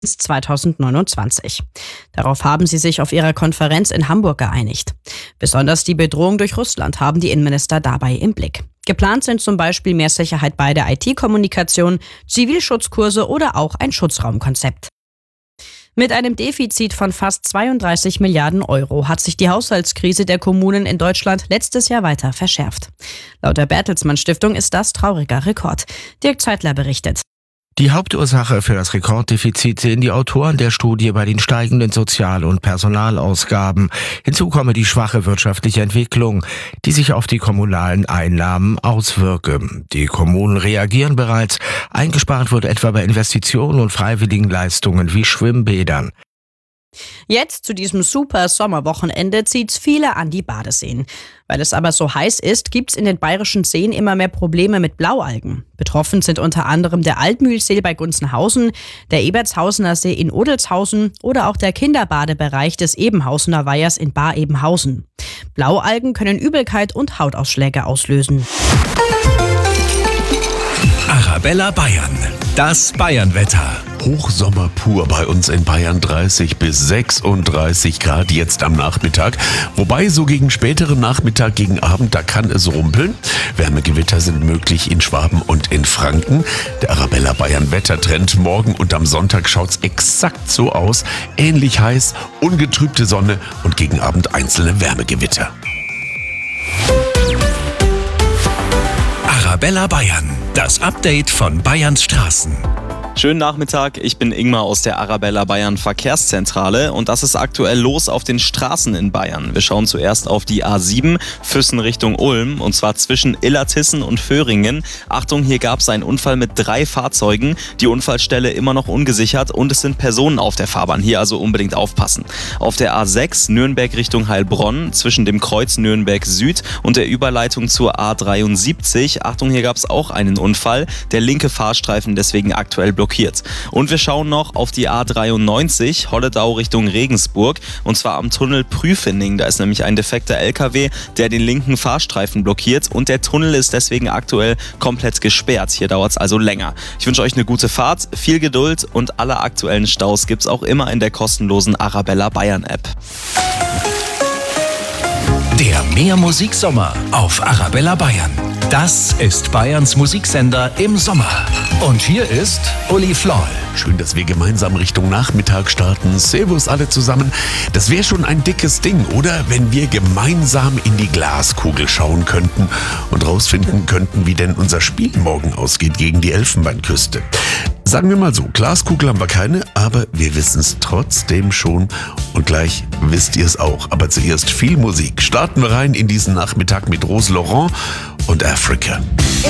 bis 2029. Darauf haben sie sich auf ihrer Konferenz in Hamburg geeinigt. Besonders die Bedrohung durch Russland haben die Innenminister dabei im Blick. Geplant sind zum Beispiel mehr Sicherheit bei der IT-Kommunikation, Zivilschutzkurse oder auch ein Schutzraumkonzept. Mit einem Defizit von fast 32 Milliarden Euro hat sich die Haushaltskrise der Kommunen in Deutschland letztes Jahr weiter verschärft. Laut der Bertelsmann Stiftung ist das trauriger Rekord. Dirk Zeitler berichtet. Die Hauptursache für das Rekorddefizit sehen die Autoren der Studie bei den steigenden Sozial- und Personalausgaben. Hinzu komme die schwache wirtschaftliche Entwicklung, die sich auf die kommunalen Einnahmen auswirke. Die Kommunen reagieren bereits. Eingespart wird etwa bei Investitionen und Freiwilligenleistungen wie Schwimmbädern. Jetzt zu diesem super Sommerwochenende zieht's viele an die Badeseen. Weil es aber so heiß ist, gibt's in den bayerischen Seen immer mehr Probleme mit Blaualgen. Betroffen sind unter anderem der Altmühlsee bei Gunzenhausen, der Ebertshausener See in Odelshausen oder auch der Kinderbadebereich des Ebenhausener Weihers in Bar-Ebenhausen. Blaualgen können Übelkeit und Hautausschläge auslösen. Arabella Bayern, das Bayernwetter. Hochsommer pur bei uns in Bayern, 30 bis 36 Grad jetzt am Nachmittag. Wobei so gegen späteren Nachmittag, gegen Abend, da kann es rumpeln. Wärmegewitter sind möglich in Schwaben und in Franken. Der Arabella Bayern Wettertrend morgen und am Sonntag schaut's exakt so aus. Ähnlich heiß, ungetrübte Sonne und gegen Abend einzelne Wärmegewitter. Arabella Bayern, das Update von Bayerns Straßen. Schönen Nachmittag, ich bin Ingmar aus der Arabella Bayern Verkehrszentrale und das ist aktuell los auf den Straßen in Bayern. Wir schauen zuerst auf die A7, Füssen Richtung Ulm, und zwar zwischen Illertissen und Föhringen. Achtung, hier gab es einen Unfall mit 3 Fahrzeugen, die Unfallstelle immer noch ungesichert und es sind Personen auf der Fahrbahn, hier also unbedingt aufpassen. Auf der A6 Nürnberg Richtung Heilbronn, zwischen dem Kreuz Nürnberg Süd und der Überleitung zur A73. Achtung, hier gab es auch einen Unfall, der linke Fahrstreifen deswegen aktuell blockiert. Und wir schauen noch auf die A93, Holledau Richtung Regensburg, und zwar am Tunnel Prüfening. Da ist nämlich ein defekter LKW, der den linken Fahrstreifen blockiert und der Tunnel ist deswegen aktuell komplett gesperrt. Hier dauert es also länger. Ich wünsche euch eine gute Fahrt, viel Geduld und alle aktuellen Staus gibt es auch immer in der kostenlosen Arabella Bayern App. Der Mehr-Musik-Sommer auf Arabella Bayern. Das ist Bayerns Musiksender im Sommer. Und hier ist Uli Floll. Schön, dass wir gemeinsam Richtung Nachmittag starten. Servus alle zusammen. Das wäre schon ein dickes Ding, oder? Wenn wir gemeinsam in die Glaskugel schauen könnten und rausfinden könnten, wie denn unser Spiel morgen ausgeht gegen die Elfenbeinküste. Sagen wir mal so, Glaskugel haben wir keine, aber wir wissen es trotzdem schon. Und gleich wisst ihr es auch. Aber zuerst viel Musik. Starten wir rein in diesen Nachmittag mit Rose Laurent und Africa.